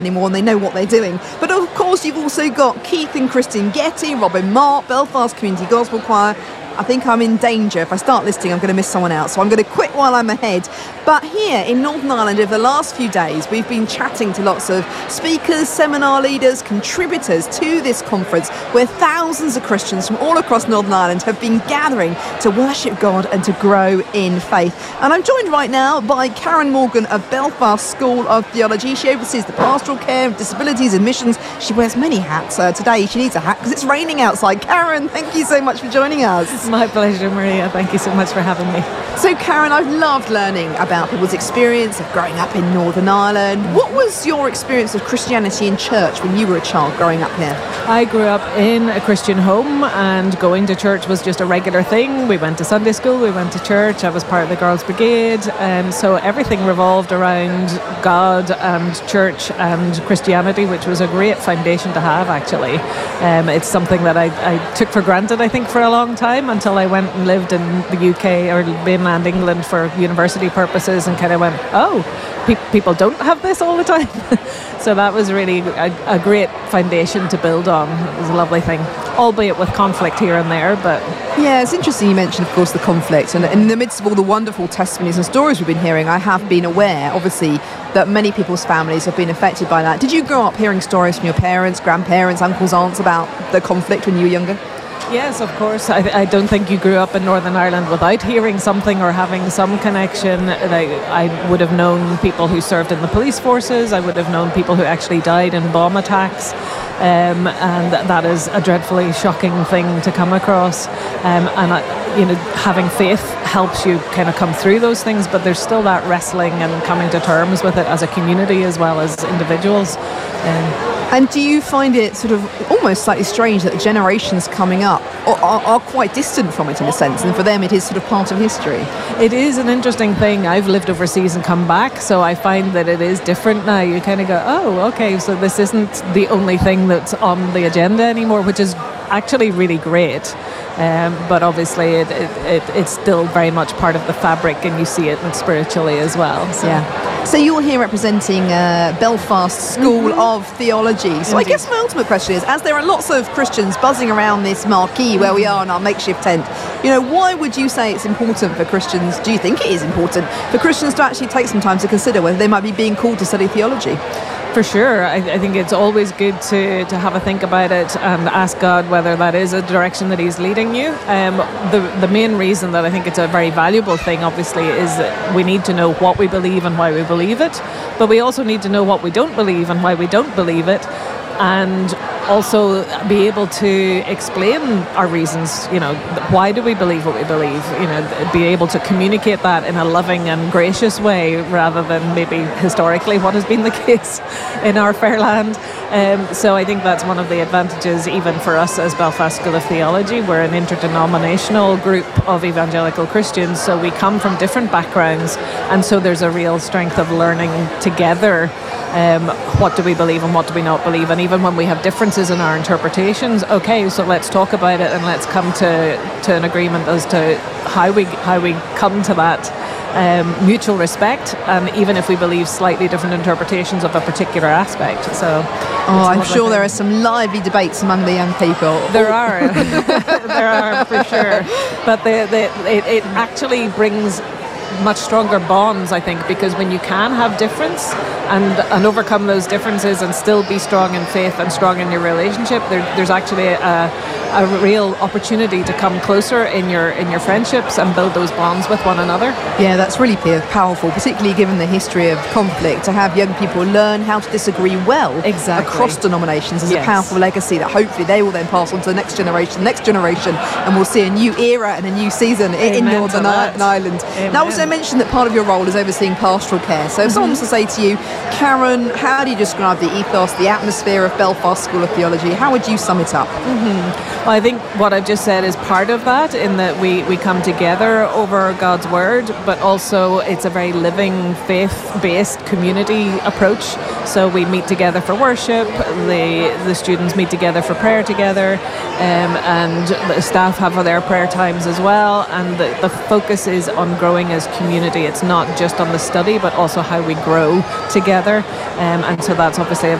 anymore and they know what they're doing. But of course you've also got Keith and Christine Getty, Robin Mark, Belfast Community Gospel Choir. I think I'm in danger. If I start listing, I'm going to miss someone else. So I'm going to quit while I'm ahead. But here in Northern Ireland, over the last few days, we've been chatting to lots of speakers, seminar leaders, contributors to this conference, where thousands of Christians from all across Northern Ireland have been gathering to worship God and to grow in faith. And I'm joined right now by Karen Morgan of Belfast School of Theology. She oversees the pastoral care of disabilities and missions. She wears many hats. Today she needs a hat because it's raining outside. Karen, thank you so much for joining us. My pleasure, Maria. Thank you so much for having me. So, Karen, I've loved learning about people's experience of growing up in Northern Ireland. What was your experience of Christianity in church when you were a child growing up here? I grew up in a Christian home, and going to church was just a regular thing. We went to Sunday school, we went to church, I was part of the Girls' Brigade, and so everything revolved around God and church and Christianity, which was a great foundation to have, actually. It's something that I took for granted, I think, for a long time, until I went and lived in the UK or mainland England for university purposes and kind of went, people don't have this all the time. So that was really a great foundation to build on. It was a lovely thing, albeit with conflict here and there. But yeah, it's interesting you mentioned, of course, the conflict. And in the midst of all the wonderful testimonies and stories we've been hearing, I have been aware, obviously, that many people's families have been affected by that. Did you grow up hearing stories from your parents, grandparents, uncles, aunts about the conflict when you were younger? Yes, of course. I don't think you grew up in Northern Ireland without hearing something or having some connection. I would have known people who served in the police forces. I would have known people who actually died in bomb attacks. And that is a dreadfully shocking thing to come across. Having faith helps you kind of come through those things, but there's still that wrestling and coming to terms with it as a community as well as individuals. And do you find it sort of almost slightly strange that the generations coming up are quite distant from it in a sense, and for them it is sort of part of history? It is an interesting thing. I've lived overseas and come back, so I find that it is different now. You kind of go, oh, okay, so this isn't the only thing that's on the agenda anymore, which is actually really great. But obviously it's still very much part of the fabric, and you see it spiritually as well. So. Yeah. So you're here representing Belfast School of Theology. So Indeed. I guess my ultimate question is, as there are lots of Christians buzzing around this marquee where we are in our makeshift tent, why would you say it's important for Christians, do you think it is important for Christians to actually take some time to consider whether they might be being called to study theology? For sure. I think it's always good to have a think about it and ask God whether that is a direction that He's leading you. The main reason that I think it's a very valuable thing, obviously, is that we need to know what we believe and why we believe it, but we also need to know what we don't believe and why we don't believe it, and also be able to explain our reasons. Why do we believe what we believe? Be able to communicate that in a loving and gracious way, rather than maybe historically what has been the case in our fair land. So I think that's one of the advantages, even for us as Belfast School of Theology. We're an interdenominational group of evangelical Christians, so we come from different backgrounds, and so there's a real strength of learning together. What do we believe and what do we not believe? And even when we have differences in our interpretations, okay, so let's talk about it and let's come to an agreement as to how we come to that mutual respect, and even if we believe slightly different interpretations of a particular aspect. So I'm sure there are some lively debates among the young people. There are. There are, for sure. But it actually brings much stronger bonds, I think, because when you can have difference and overcome those differences and still be strong in faith and strong in your relationship, there's actually a real opportunity to come closer in your friendships and build those bonds with one another. Yeah, that's really powerful, particularly given the history of conflict. To have young people learn how to disagree well across denominations is a powerful legacy that hopefully they will then pass on to the next generation, and we'll see a new era and a new season in Northern Ireland. Amen. Now, also mentioned that part of your role is overseeing pastoral care. So if someone was to say to you, Karen, how do you describe the ethos, the atmosphere of Belfast School of Theology? How would you sum it up? Well, I think what I've just said is part of that, in that we come together over God's Word, but also it's a very living, faith-based community approach. So we meet together for worship, the students meet together for prayer together, and the staff have their prayer times as well, and the focus is on growing as community. It's not just on the study, but also how we grow together. And so that's obviously a